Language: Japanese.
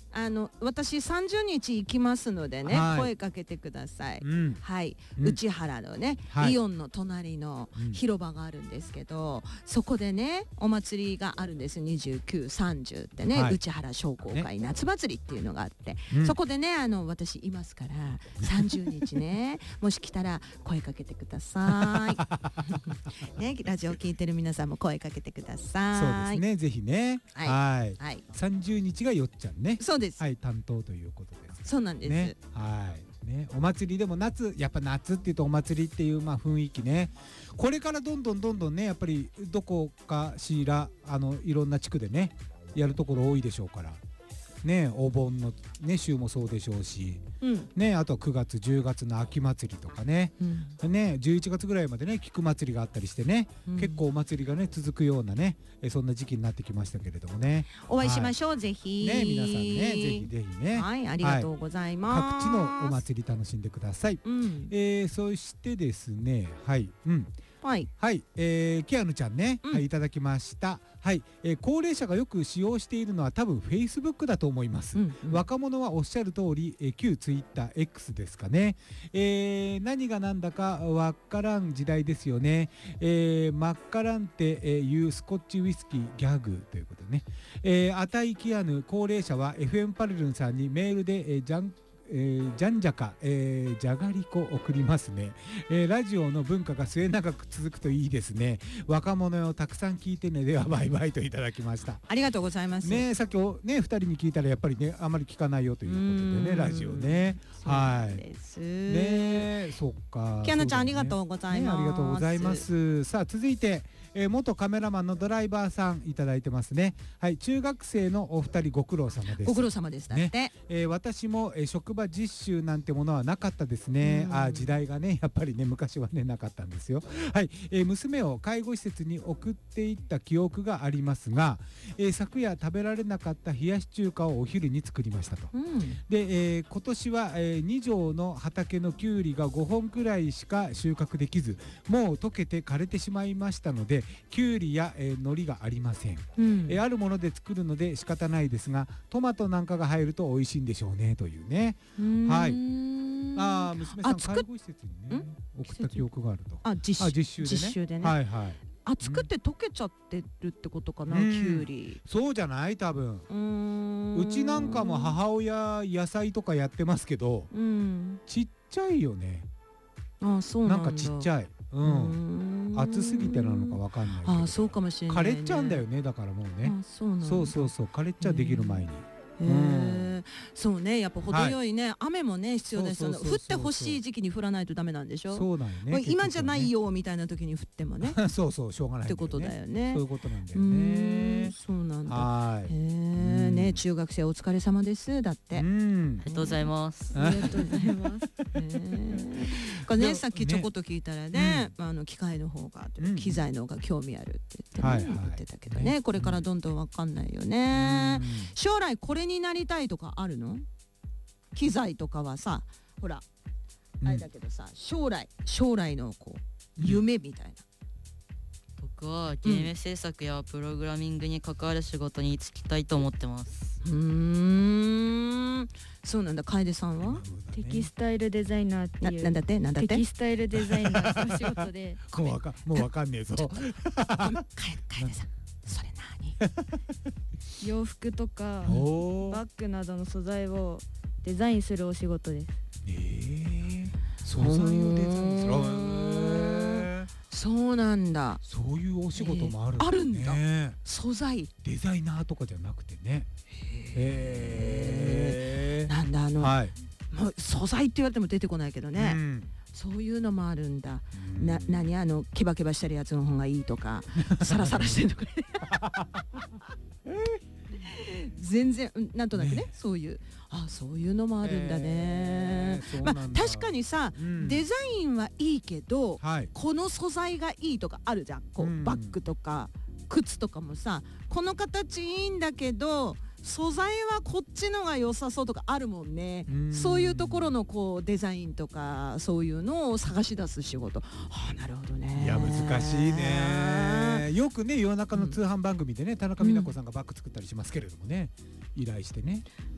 私30日行きますのでね、 はい、 声かけてください。はい、 うん、 内原のね、 はい、 イオンの隣の広場があるんですけど、そこでねお祭りがあるんです。29、30ってね、 はい、 内原商工会夏祭りっていうのがあって、そこでね私いますから30日ねもし来たら声かけてくださいね、ラジオ聞いてる皆さんも声かけてください。 そうですね、ぜひね。はい、 はい、 30日がよっちゃんね。 そうです。 はい、担当ということです。 そうなんです。 ね、はいね、お祭りでもやっぱ夏っていうとお祭りっていう雰囲気ね。これからどんどんね、やっぱりどこかしらいろんな地区でねやるところ多いでしょうからね、お盆のね週もそうでしょうし、ね、あとは9月10月の秋祭りとかね、ね、11月ぐらいまでね菊祭りがあったりしてね、結構お祭りがね続くようなねそんな時期になってきましたけれどもね、 お会いしましょう、ぜひね、皆さんね、ぜひぜひね、 はい、ありがとうございます。 各地のお祭り楽しんでください。そしてですね、はい、はい、キアヌちゃんね、はい、いただきました。はい、高齢者がよく使用しているのは多分 Facebook だと思います。若者はおっしゃる通り、旧 Twitter、X ですかね。何が何だかわからん時代ですよね。マッカランテ、いうスコッチウイスキーギャグということでね。アタイキアヌ高齢者は FM パルルンさんにメールで、じゃんじゃか、じゃがりこ送りますね。ラジオの文化が末永く続くといいですね。若者よたくさん聞いてね。ではバイバイといただきました。 ありがとうございます。 ね、さっきね2人に聞いたらやっぱりねあまり聞かないよということでね、ラジオね。はい。ですね、そっか。 キアヌちゃん、ありがとうございます。 ありがとうございます。さあ続いて、元カメラマンのドライバーさんいただいてますね。はい、中学生のお二人ご苦労様です。 ご苦労様です。だって、 私も、職場実習なんてものはなかったですね。時代がねやっぱりね昔はねなかったんですよ。はい、娘を介護施設に送っていった記憶がありますが、昨夜食べられなかった冷やし中華をお昼に作りましたと。で、今年は、2畳の畑のきゅうりが5本くらいしか収穫できず、もう溶けて枯れてしまいましたのできゅうりや、海苔がありません。あるもので作るので仕方ないですが、トマトなんかが入ると美味しいんでしょうねというね。はい。娘さん介護施設にね送った記憶があると。実習でね。はいはい。 作って溶けちゃってるってことかな、きゅうり。 そうじゃない多分。うちなんかも母親野菜とかやってますけど、ちっちゃいよね。 そうなんだ。 なんかちっちゃい。暑すぎてなのかわかんないけど。 そうかもしれないね。 枯れちゃうんだよね、だからもうね。そう枯れちゃできる前に。 そうね、やっぱ程よいね、雨もね必要ですよね。降ってほしい時期に降らないとダメなんでしょ。 そうなんよね。 今じゃないよみたいな時に降ってもね。 そうしょうがないってことだよね。 そういうことなんだよね。 そうなんだ。ね、中学生お疲れ様です。だって。ありがとうございます。 ありがとうございます。これね、さっきちょこっと聞いたらね、機械の方が機材の方が興味あるって言ってたけどね、これからどんどんわかんないよね。将来これになりたいとかあるの？機材とかはさ、ほらあれだけどさ、将来のこう夢みたいな。 僕はゲーム制作やプログラミングに関わる仕事に就きたいと思ってます。 そうなんだ。楓さんはテキスタイルデザイナーっていうなんだってテキスタイルデザイナーの仕事でもうわかんねえぞ。 楓さんそれ何？ 洋服とかバッグなどの素材をデザインするお仕事です。 素材をデザインする。 そうなんだ。 そういうお仕事もあるんだね。 素材デザイナーとかじゃなくてね。 なんだもう素材って言われても出てこないけどね。そういうのもあるんだ。何ケバケバしてるやつの方がいいとか、サラサラしてるとか。全然なんとなくね、そういうのもあるんだね。確かにさ、デザインはいいけど、この素材がいいとかあるじゃん。こうバッグとか靴とかもさ、この形いいんだけど素材はこっちのが良さそうとかあるもんね。そういうところのこうデザインとかそういうのを探し出す仕事。なるほどね。 いや難しいね。よくね夜中の通販番組でね、田中美奈子さんがバッグ作ったりしますけれどもね、依頼してね。